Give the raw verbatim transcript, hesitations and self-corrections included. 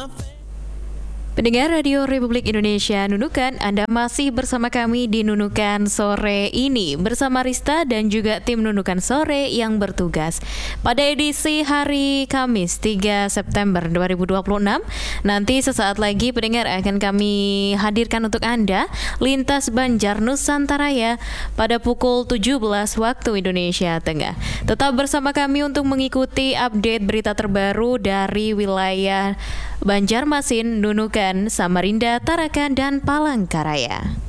Pendengar Radio Republik Indonesia Nunukan, Anda masih bersama kami di Nunukan sore ini bersama Rista dan juga tim Nunukan sore yang bertugas. Pada edisi hari Kamis tiga September dua ribu dua puluh enam, nanti sesaat lagi pendengar akan kami hadirkan untuk Anda Lintas Banjar Nusantara ya pada pukul tujuh belas waktu Indonesia Tengah. Tetap bersama kami untuk mengikuti update berita terbaru dari wilayah Banjarmasin, Nunukan, Samarinda, Tarakan, dan Palangkaraya.